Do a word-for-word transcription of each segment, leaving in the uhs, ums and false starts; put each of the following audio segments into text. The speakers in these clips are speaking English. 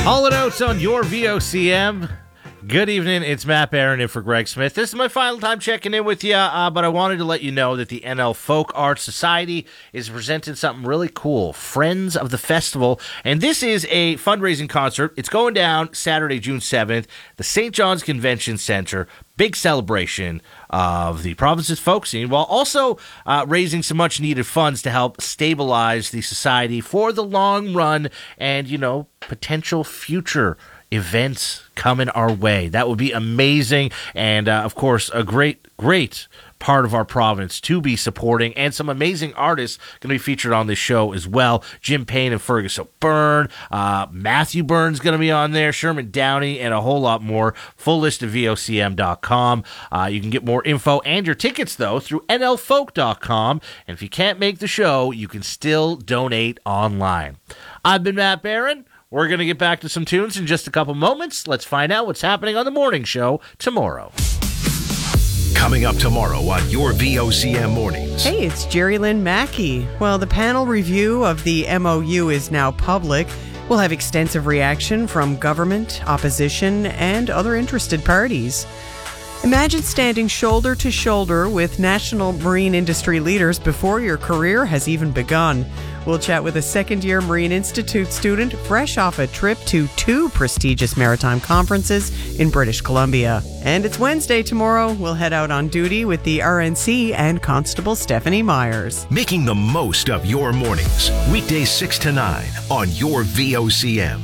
Hall and Oates on your V O C M. Good evening, it's Matt Barron in for Greg Smith. This is my final time checking in with you, uh, but I wanted to let you know that the N L Folk Arts Society is presenting something really cool, Friends of the Festival, and this is a fundraising concert. It's going down Saturday, June seventh, the Saint John's Convention Center. Big celebration of the province's folk scene, while also uh, raising some much-needed funds to help stabilize the society for the long run and, you know, potential future events coming our way. That would be amazing, and uh, of course a great great part of our province to be supporting, and some amazing artists going to be featured on this show as well. Jim Payne and Fergus O'Byrne, uh, Matthew Burns going to be on there, Sherman Downey, and a whole lot more. Full list at V O C M dot com. Uh, you can get more info and your tickets though through N L folk dot com, and if you can't make the show, you can still donate online. I've been Matt Barron. We're going to get back to some tunes in just a couple moments. Let's find out what's happening on the morning show tomorrow. Coming up tomorrow on your V O C M Mornings. Hey, it's Jerry Lynn Mackey. Well, the panel review of the M O U is now public. We'll have extensive reaction from government, opposition, and other interested parties. Imagine standing shoulder to shoulder with national marine industry leaders before your career has even begun. We'll chat with a second-year Marine Institute student fresh off a trip to two prestigious maritime conferences in British Columbia. And it's Wednesday tomorrow. We'll head out on duty with the R N C and Constable Stephanie Myers. Making the most of your mornings. Weekdays six to nine on your V O C M.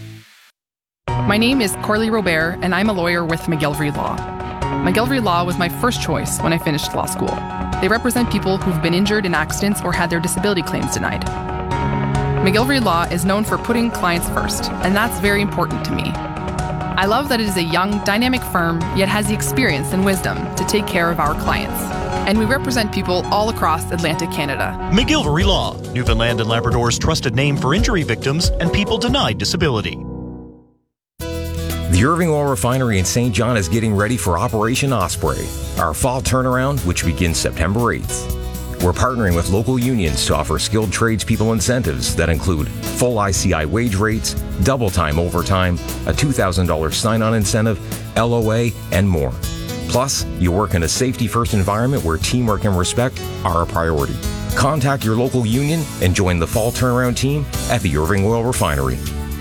My name is Corley Robert, and I'm a lawyer with McGillivray Law. McGillivray Law was my first choice when I finished law school. They represent people who've been injured in accidents or had their disability claims denied. McGillivray Law is known for putting clients first, and that's very important to me. I love that it is a young, dynamic firm, yet has the experience and wisdom to take care of our clients. And we represent people all across Atlantic Canada. McGillivray Law, Newfoundland and Labrador's trusted name for injury victims and people denied disability. The Irving Oil Refinery in Saint John is getting ready for Operation Osprey, our fall turnaround, which begins September eighth. We're partnering with local unions to offer skilled tradespeople incentives that include full I C I wage rates, double time overtime, a two thousand dollars sign-on incentive, L O A, and more. Plus, you work in a safety-first environment where teamwork and respect are a priority. Contact your local union and join the fall turnaround team at the Irving Oil Refinery.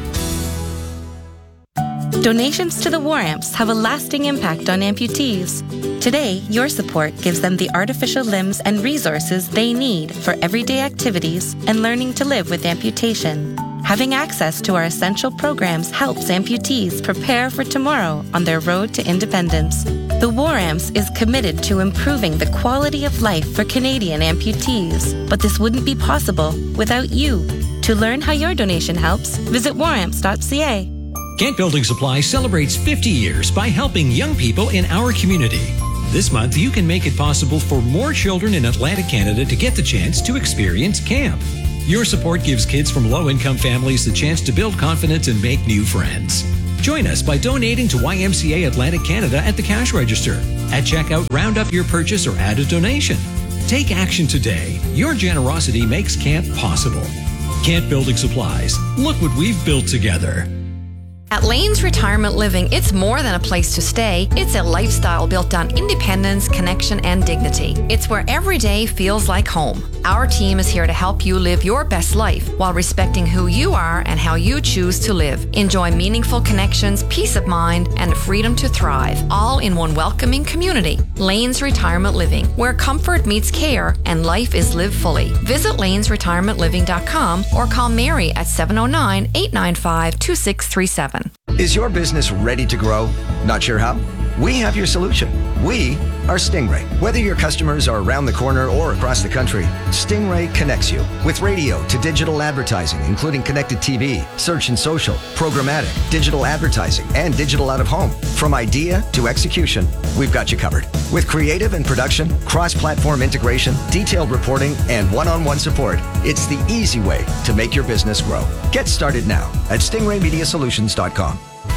Donations to the War Amps have a lasting impact on amputees. Today, your support gives them the artificial limbs and resources they need for everyday activities and learning to live with amputation. Having access to our essential programs helps amputees prepare for tomorrow on their road to independence. The War Amps is committed to improving the quality of life for Canadian amputees, but this wouldn't be possible without you. To learn how your donation helps, visit war amps dot c a. Kent Building Supply celebrates fifty years by helping young people in our community. This month, you can make it possible for more children in Atlantic Canada to get the chance to experience camp. Your support gives kids from low-income families the chance to build confidence and make new friends. Join us by donating to Y M C A Atlantic Canada at the cash register. At checkout, round up your purchase or add a donation. Take action today. Your generosity makes camp possible. Kent Building Supplies. Look what we've built together. At Lane's Retirement Living, it's more than a place to stay. It's a lifestyle built on independence, connection, and dignity. It's where every day feels like home. Our team is here to help you live your best life while respecting who you are and how you choose to live. Enjoy meaningful connections, peace of mind, and the freedom to thrive, all in one welcoming community. Lane's Retirement Living, where comfort meets care and life is lived fully. Visit lanes retirement living dot com or call Mary at seven oh nine, eight nine five, two six three seven. Is your business ready to grow? Not sure how? We have your solution. We are Stingray. Whether your customers are around the corner or across the country, Stingray connects you with radio to digital advertising, including connected T V, search and social, programmatic, digital advertising, and digital out-of-home. From idea to execution, we've got you covered. With creative and production, cross-platform integration, detailed reporting, and one-on-one support, it's the easy way to make your business grow. Get started now at stingray media solutions dot com.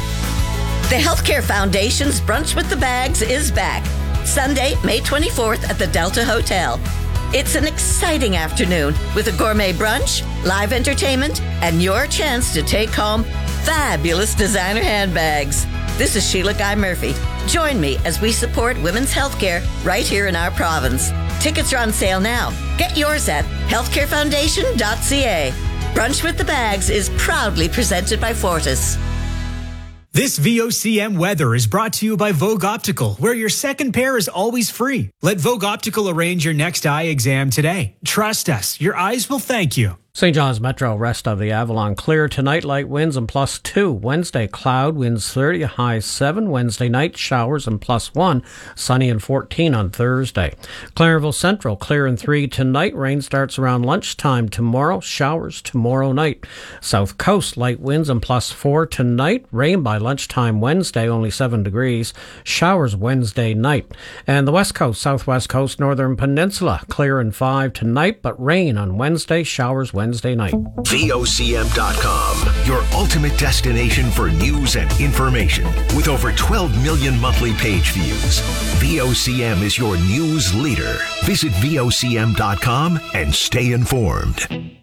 The Healthcare Foundation's Brunch with the Bags is back. Sunday, May twenty-fourth at the Delta Hotel. It's an exciting afternoon with a gourmet brunch, live entertainment, and your chance to take home fabulous designer handbags. This is Sheila Guy Murphy. Join me as we support women's healthcare right here in our province. Tickets are on sale now. Get yours at healthcare foundation dot c a. Brunch with the Bags is proudly presented by Fortis. This V O C M weather is brought to you by Vogue Optical, where your second pair is always free. Let Vogue Optical arrange your next eye exam today. Trust us, your eyes will thank you. Saint John's Metro, rest of the Avalon. Clear tonight, light winds and plus two. Wednesday, cloud, winds thirty, high seven. Wednesday night, showers and plus one. Sunny and fourteen on Thursday. Clarenville Central, clear and three tonight. Rain starts around lunchtime tomorrow. Showers tomorrow night. South Coast, light winds and plus four tonight. Rain by lunchtime Wednesday, only seven degrees. Showers Wednesday night. And the West Coast, Southwest Coast, Northern Peninsula, clear and five tonight, but rain on Wednesday, showers Wednesday. Wednesday night. V O C M dot com, your ultimate destination for news and information. With over twelve million monthly page views, V O C M is your news leader. Visit V O C M dot com and stay informed.